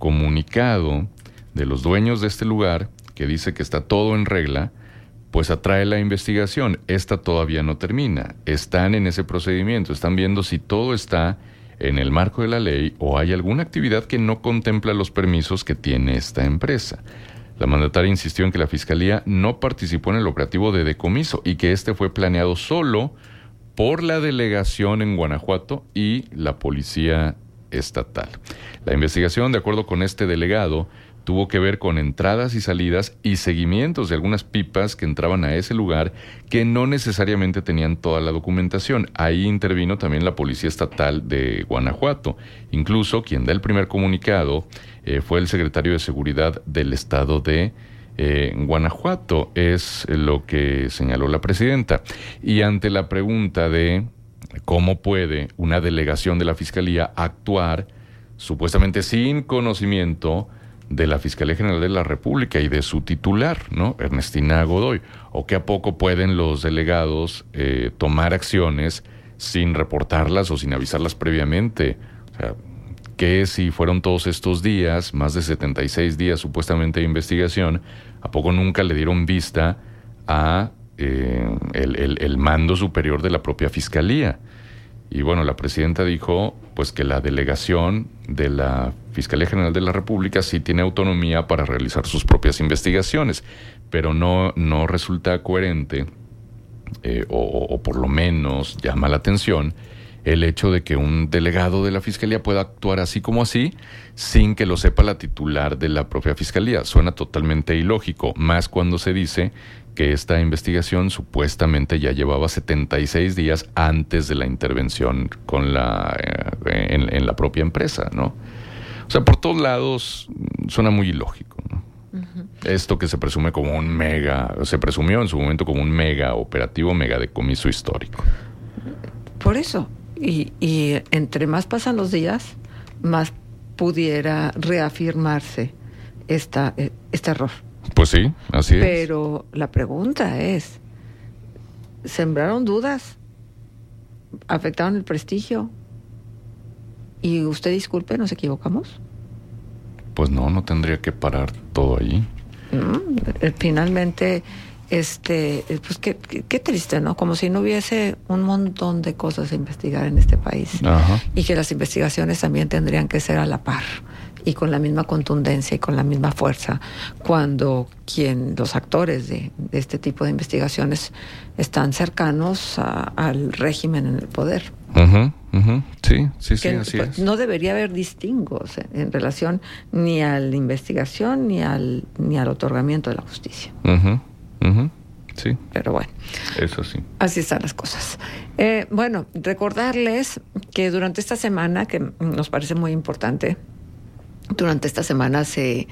comunicado de los dueños de este lugar, que dice que está todo en regla, pues atrae la investigación. Esta todavía no termina. Están en ese procedimiento, están viendo si todo está en el marco de la ley o hay alguna actividad que no contempla los permisos que tiene esta empresa. La mandataria insistió en que la Fiscalía no participó en el operativo de decomiso y que este fue planeado solo por la delegación en Guanajuato y la Policía Estatal. La investigación, de acuerdo con este delegado, tuvo que ver con entradas y salidas y seguimientos de algunas pipas que entraban a ese lugar que no necesariamente tenían toda la documentación. Ahí intervino también la Policía Estatal de Guanajuato. Incluso quien da el primer comunicado fue el secretario de Seguridad del Estado de Guanajuato, es lo que señaló la presidenta. Y ante la pregunta de cómo puede una delegación de la Fiscalía actuar supuestamente sin conocimiento de la Fiscalía General de la República y de su titular, ¿no?, Ernestina Godoy, o que a poco pueden los delegados tomar acciones sin reportarlas o sin avisarlas previamente. O sea, que si fueron todos estos días, más de 76 días supuestamente de investigación, ¿a poco nunca le dieron vista a el mando superior de la propia Fiscalía? Y bueno, la presidenta dijo pues que la delegación de la Fiscalía General de la República sí tiene autonomía para realizar sus propias investigaciones, pero no resulta coherente o por lo menos llama la atención el hecho de que un delegado de la Fiscalía pueda actuar así como así sin que lo sepa la titular de la propia Fiscalía. Suena totalmente ilógico, más cuando se dice que esta investigación supuestamente ya llevaba 76 días antes de la intervención con en la propia empresa, ¿no? O sea, por todos lados suena muy ilógico, ¿no? Uh-huh. Esto que se presume como se presumió en su momento como un mega operativo, mega decomiso histórico. Por eso, y entre más pasan los días, más pudiera reafirmarse este error. Pues sí, así es. Pero la pregunta es, ¿sembraron dudas? ¿Afectaron el prestigio? Y usted disculpe, ¿nos equivocamos? Pues no tendría que parar todo allí. Finalmente, pues qué triste, ¿no? Como si no hubiese un montón de cosas a investigar en este país. Ajá. Y que las investigaciones también tendrían que ser a la par y con la misma contundencia y con la misma fuerza cuando los actores de este tipo de investigaciones están cercanos al régimen en el poder. Uh-huh, uh-huh. Sí, así es. No debería haber distingos en relación ni a la investigación ni al otorgamiento de la justicia. Uh-huh, uh-huh. Sí. Pero bueno. Eso sí. Así están las cosas. Bueno, recordarles que durante esta semana, que nos parece muy importante, durante esta semana se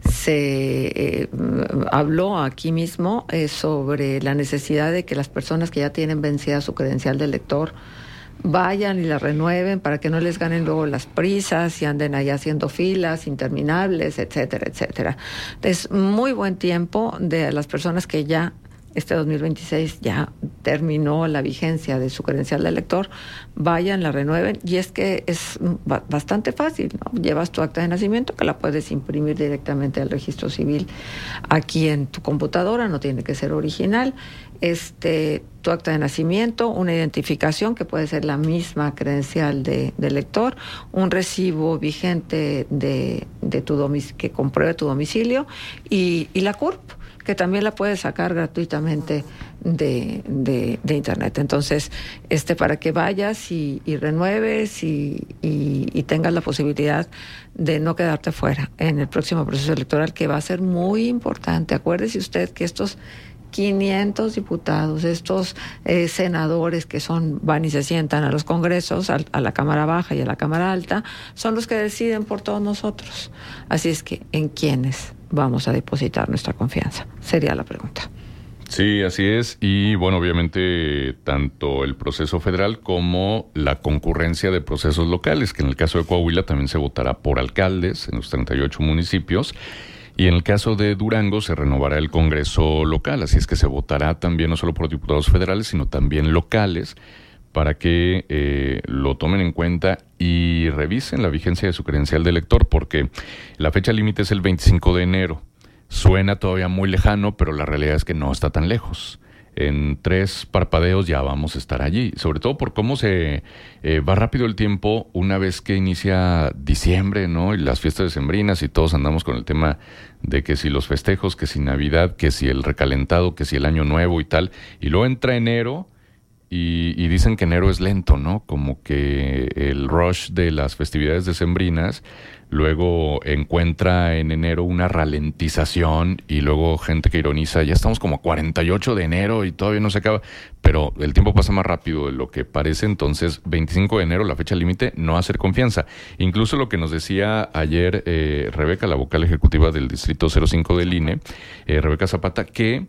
habló aquí mismo sobre la necesidad de que las personas que ya tienen vencida su credencial de elector vayan y la renueven para que no les ganen luego las prisas y anden ahí haciendo filas interminables, etcétera, etcétera. Es muy buen tiempo de las personas que ya este 2026 ya terminó la vigencia de su credencial de elector, vayan, la renueven, y es que es bastante fácil, ¿no? Llevas tu acta de nacimiento, que la puedes imprimir directamente al registro civil aquí en tu computadora, no tiene que ser original, tu acta de nacimiento, una identificación que puede ser la misma credencial de elector, un recibo vigente de que compruebe tu domicilio y la CURP, que también la puedes sacar gratuitamente de internet. Entonces, para que vayas y renueves y tengas la posibilidad de no quedarte fuera en el próximo proceso electoral, que va a ser muy importante. Acuérdese usted que estos 500 diputados, estos senadores que van y se sientan a los congresos, a la Cámara Baja y a la Cámara Alta, son los que deciden por todos nosotros. Así es que, ¿en quiénes vamos a depositar nuestra confianza? Sería la pregunta. Sí, así es. Y bueno, obviamente tanto el proceso federal como la concurrencia de procesos locales, que en el caso de Coahuila también se votará por alcaldes en los 38 municipios. Y en el caso de Durango se renovará el Congreso local, así es que se votará también no solo por diputados federales, sino también locales, para que lo tomen en cuenta y revisen la vigencia de su credencial de lector, porque la fecha límite es el 25 de enero. Suena todavía muy lejano, pero la realidad es que no está tan lejos. En 3 parpadeos ya vamos a estar allí, sobre todo por cómo se va rápido el tiempo una vez que inicia diciembre, ¿no? Y las fiestas decembrinas, y todos andamos con el tema de que si los festejos, que si Navidad, que si el recalentado, que si el Año Nuevo y tal, y luego entra enero y dicen que enero es lento, ¿no? Como que el rush de las festividades decembrinas luego encuentra en enero una ralentización, y luego gente que ironiza, ya estamos como a 48 de enero y todavía no se acaba, pero el tiempo pasa más rápido de lo que parece. Entonces 25 de enero, la fecha límite, no hacer confianza. Incluso lo que nos decía ayer Rebeca, la vocal ejecutiva del Distrito 05 del INE, Rebeca Zapata, que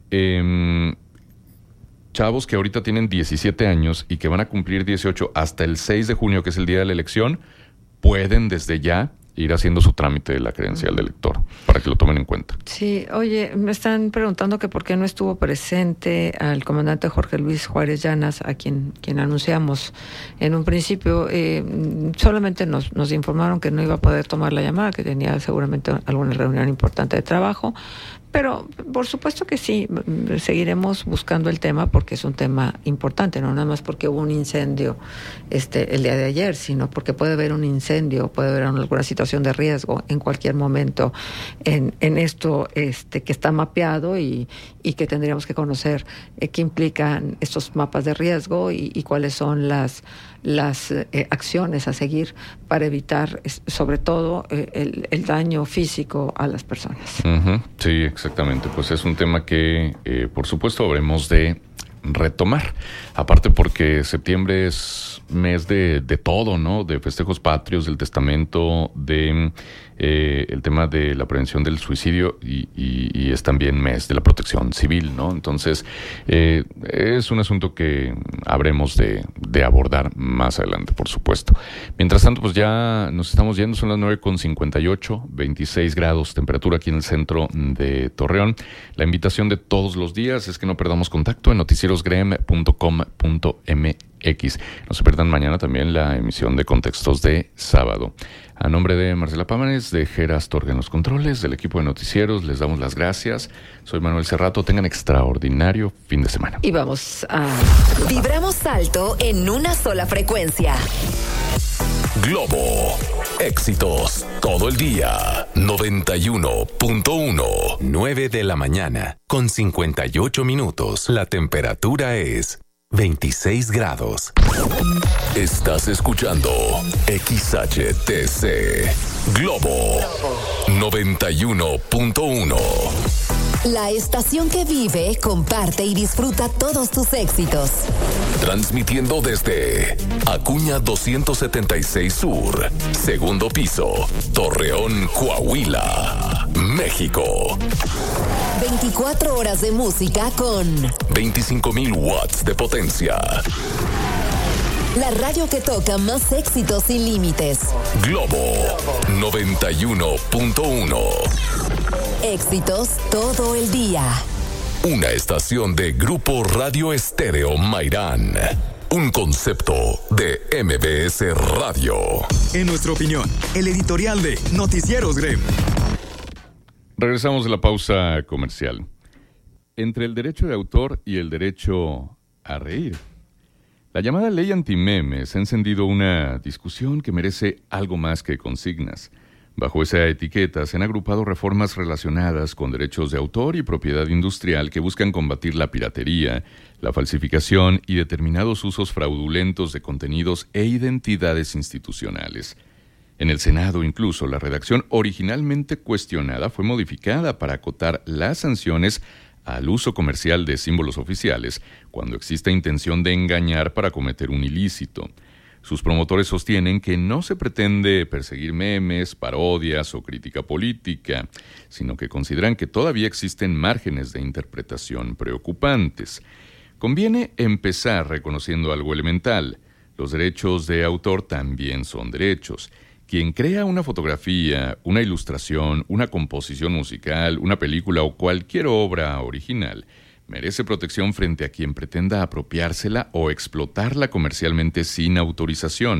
chavos que ahorita tienen 17 años y que van a cumplir 18 hasta el 6 de junio, que es el día de la elección, pueden desde ya ir haciendo su trámite de la credencial de lector, para que lo tomen en cuenta. Sí, oye, me están preguntando que por qué no estuvo presente al comandante Jorge Luis Juárez Llanas, a quien anunciamos en un principio. Solamente nos informaron que no iba a poder tomar la llamada, que tenía seguramente alguna reunión importante de trabajo. Pero por supuesto que sí, seguiremos buscando el tema, porque es un tema importante, no nada más porque hubo un incendio el día de ayer, sino porque puede haber un incendio, puede haber alguna situación de riesgo en cualquier momento en esto que está mapeado, y que tendríamos que conocer qué implican estos mapas de riesgo y cuáles son las acciones a seguir para evitar sobre todo el daño físico a las personas. Uh-huh. Sí, exactamente. Pues es un tema que por supuesto habremos de retomar, aparte porque septiembre es mes de todo, ¿no? De festejos patrios, del testamento, de el tema de la prevención del suicidio, y es también mes de la protección civil, ¿no? Entonces es un asunto que habremos de abordar más adelante, por supuesto. Mientras tanto, pues ya nos estamos yendo, son las 9:58, 26 grados temperatura aquí en el centro de Torreón. La invitación de todos los días es que no perdamos contacto en noticierosgrem.com.mx. No se pierdan mañana también la emisión de Contextos de sábado. A nombre de Marcela Pámanes, de Geras Torga en los controles, del equipo de noticieros, les damos las gracias. Soy Manuel Cerrato. Tengan extraordinario fin de semana. Y vamos a... Vibramos alto en una sola frecuencia. Globo. Éxitos todo el día. 91.1. 9 de la mañana, con 58 minutos. La temperatura es 26 grados. Estás escuchando XHTC Globo 91.1. La estación que vive, comparte y disfruta todos tus éxitos. Transmitiendo desde Acuña 276 Sur, segundo piso, Torreón, Coahuila, México. 24 horas de música con 25,000 watts de potencia. La radio que toca más éxitos sin límites. Globo 91.1. Éxitos todo el día. Una estación de Grupo Radio Estéreo Mairán. Un concepto de MBS Radio. En nuestra opinión, el editorial de Noticieros Grem. Regresamos de la pausa comercial. Entre el derecho de autor y el derecho a reír, la llamada ley antimemes ha encendido una discusión que merece algo más que consignas. Bajo esa etiqueta se han agrupado reformas relacionadas con derechos de autor y propiedad industrial que buscan combatir la piratería, la falsificación y determinados usos fraudulentos de contenidos e identidades institucionales. En el Senado, incluso, la redacción originalmente cuestionada fue modificada para acotar las sanciones al uso comercial de símbolos oficiales cuando exista intención de engañar para cometer un ilícito. Sus promotores sostienen que no se pretende perseguir memes, parodias o crítica política, sino que consideran que todavía existen márgenes de interpretación preocupantes. Conviene empezar reconociendo algo elemental: los derechos de autor también son derechos. Quien crea una fotografía, una ilustración, una composición musical, una película o cualquier obra original merece protección frente a quien pretenda apropiársela o explotarla comercialmente sin autorización.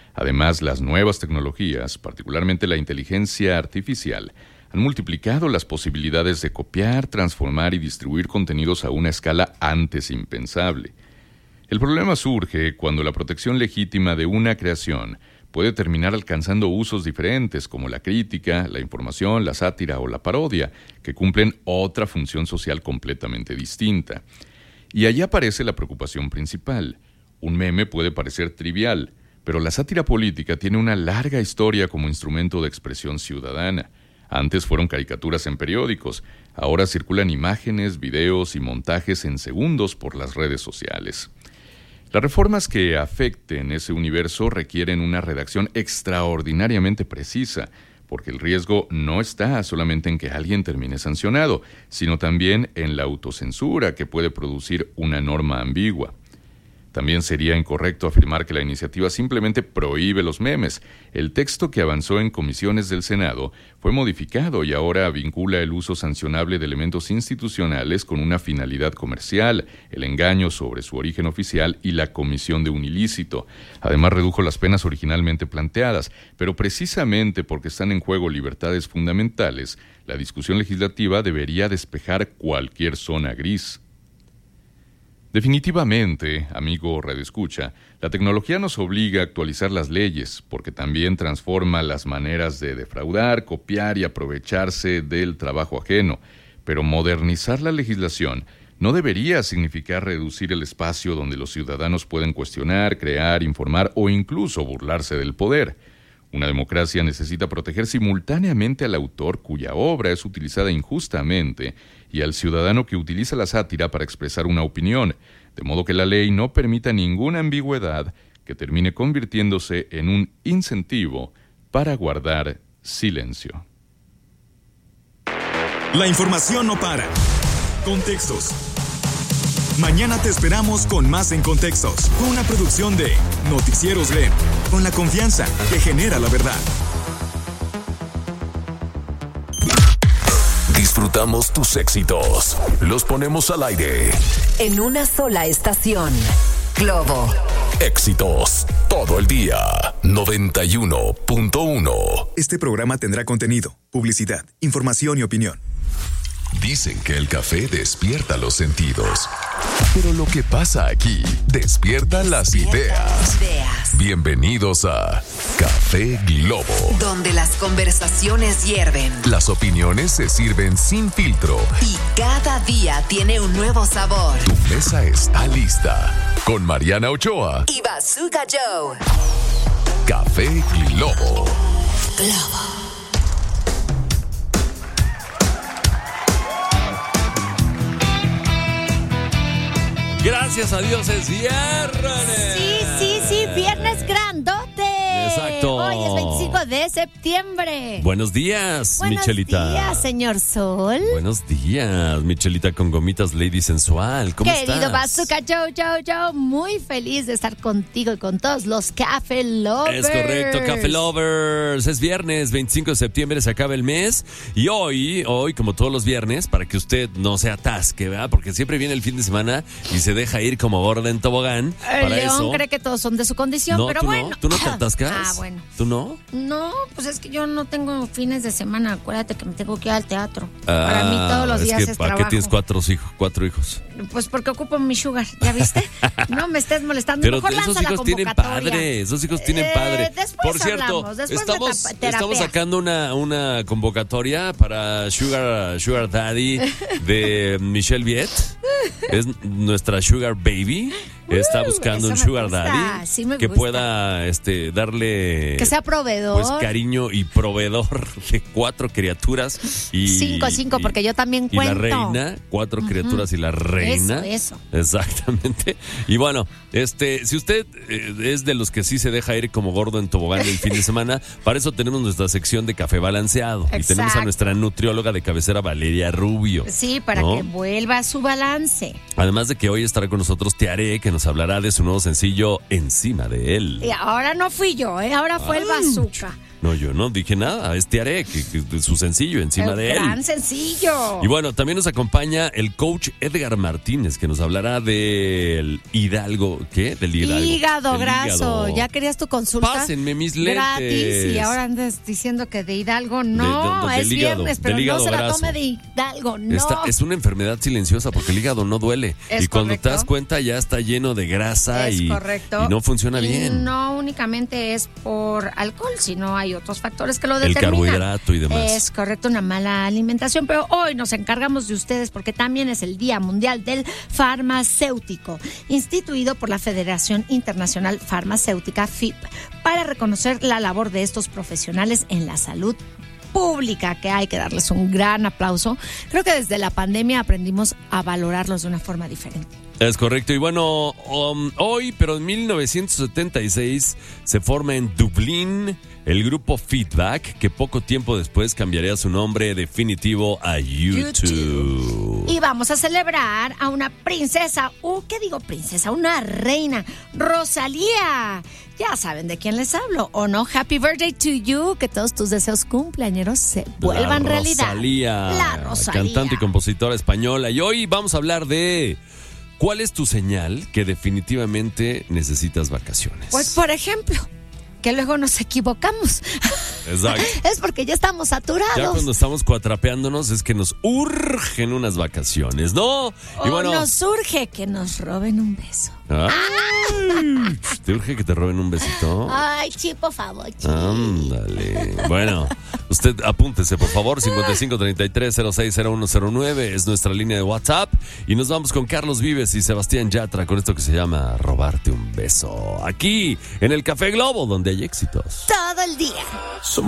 Además, las nuevas tecnologías, particularmente la inteligencia artificial, han multiplicado las posibilidades de copiar, transformar y distribuir contenidos a una escala antes impensable. El problema surge cuando la protección legítima de una creación puede terminar alcanzando usos diferentes como la crítica, la información, la sátira o la parodia, que cumplen otra función social completamente distinta. Y allí aparece la preocupación principal. Un meme puede parecer trivial, pero la sátira política tiene una larga historia como instrumento de expresión ciudadana. Antes fueron caricaturas en periódicos, ahora circulan imágenes, videos y montajes en segundos por las redes sociales. Las reformas que afecten ese universo requieren una redacción extraordinariamente precisa, porque el riesgo no está solamente en que alguien termine sancionado, sino también en la autocensura que puede producir una norma ambigua. También sería incorrecto afirmar que la iniciativa simplemente prohíbe los memes. El texto que avanzó en comisiones del Senado fue modificado y ahora vincula el uso sancionable de elementos institucionales con una finalidad comercial, el engaño sobre su origen oficial y la comisión de un ilícito. Además, redujo las penas originalmente planteadas, pero precisamente porque están en juego libertades fundamentales, la discusión legislativa debería despejar cualquier zona gris. Definitivamente, amigo radioescucha, la tecnología nos obliga a actualizar las leyes, porque también transforma las maneras de defraudar, copiar y aprovecharse del trabajo ajeno. Pero modernizar la legislación no debería significar reducir el espacio donde los ciudadanos pueden cuestionar, crear, informar o incluso burlarse del poder. Una democracia necesita proteger simultáneamente al autor cuya obra es utilizada injustamente y al ciudadano que utiliza la sátira para expresar una opinión, de modo que la ley no permita ninguna ambigüedad que termine convirtiéndose en un incentivo para guardar silencio. La información no para. Contextos. Mañana te esperamos con más en Contextos, una producción de Noticieros GLEM, con la confianza que genera la verdad. Disfrutamos tus éxitos, los ponemos al aire. En una sola estación. Globo. Éxitos, todo el día, 91.1. Este programa tendrá contenido, publicidad, información y opinión. Dicen que el café despierta los sentidos, pero lo que pasa aquí despierta las ideas. Bienvenidos a Café Globo, donde las conversaciones hierven, las opiniones se sirven sin filtro y cada día tiene un nuevo sabor. Tu mesa está lista con Mariana Ochoa y Bazooka Joe. Café Globo. Gracias a Dios es viernes. Sí, viernes grandote. Exacto. Hoy es 25 de septiembre. Buenos días, Buenos Michelita. Buenos días, señor Sol. Buenos días, Michelita con gomitas Lady Sensual. ¿Cómo estás? Querido Bazooka Joe, muy feliz de estar contigo y con todos los Café Lovers. Es correcto, Café Lovers. Es viernes, 25 de septiembre, se acaba el mes. Y hoy, como todos los viernes, para que usted no se atasque, ¿verdad? Porque siempre viene el fin de semana y se deja ir como gorda en tobogán. El para León eso, cree que todos son de su condición, no, pero tú bueno. No, ¿tú no te atascas? Ah, bueno. ¿Tú no? No, pues es que yo no tengo fines de semana. Acuérdate que me tengo que ir al teatro. Para mí todos los días es ¿para trabajo. qué tienes cuatro hijos? Pues porque ocupo mi sugar, ¿ya viste? No me estés molestando. Pero mejor esos lanza hijos la tienen convocatoria. padre, esos hijos tienen padre. Después Por cierto, hablamos, después estamos sacando una convocatoria para Sugar Daddy de Michelle Viet. Es nuestra Sugar Baby. Está buscando un Sugar Daddy que pueda darle, que sea proveedor, pues, cariño y proveedor de 4 criaturas y 5, porque yo también cuento. Y la reina, 4 criaturas y la reina. Eso. Exactamente. Y bueno, si usted es de los que sí se deja ir como gordo en tobogán el fin de semana, para eso tenemos nuestra sección de Café Balanceado. Exacto. Y tenemos a nuestra nutrióloga de cabecera, Valeria Rubio. Sí, para que vuelva a su balance. Además de que hoy estará con nosotros Tiare, que nos hablará de su nuevo sencillo, Encima de él. Y ahora no fui yo, ahora fue el Bazooka. No, yo no dije nada. Es Te Haré, que su sencillo encima de él. Gran sencillo. Y bueno, también nos acompaña el coach Edgar Martínez, que nos hablará del Hidalgo. ¿Qué? Del Hidalgo. Hígado del graso. hígado. ¿Ya querías tu consulta? Pásenme mis lentes. Gratis. Y ahora andas diciendo que de Hidalgo no. Del Es hígado, viernes, pero del hígado no se la graso. tome de Hidalgo, no. Es una enfermedad silenciosa porque el hígado no duele. Es y cuando correcto. te das cuenta ya está lleno de grasa Es y correcto. y no funciona Y bien. no únicamente es por alcohol, sino hay otros factores que lo El determinan. carbohidrato y demás. Es correcto, una mala alimentación, pero hoy nos encargamos de ustedes porque también es el Día Mundial del Farmacéutico, instituido por la Federación Internacional Farmacéutica, FIP, para reconocer la labor de estos profesionales en la salud pública, que hay que darles un gran aplauso. Creo que desde la pandemia aprendimos a valorarlos de una forma diferente. Es correcto. Y bueno, hoy, pero en 1976, se forma en Dublín el grupo Feedback, que poco tiempo después cambiaría su nombre definitivo a YouTube. Y vamos a celebrar a una princesa, ¿qué digo princesa? Una reina, Rosalía. Ya saben de quién les hablo, ¿o no? Happy birthday to you, que todos tus deseos cumpleañeros se vuelvan realidad. La Rosalía. Cantante y compositora española. Y hoy vamos a hablar de... ¿Cuál es tu señal que definitivamente necesitas vacaciones? Pues, por ejemplo, que luego nos equivocamos. Exacto. Es porque ya estamos saturados. Ya cuando estamos cuatrapeándonos es que nos urgen unas vacaciones, ¿no? Y bueno, nos surge que nos roben un beso. Ay, ¿te urge que te roben un besito? Ay, sí, por favor. Sí. Ándale. Bueno, usted apúntese, por favor. 5533-060109 es nuestra línea de WhatsApp. Y nos vamos con Carlos Vives y Sebastián Yatra con esto que se llama Robarte un beso. Aquí, en el Café Globo, donde hay éxitos. Todo el día.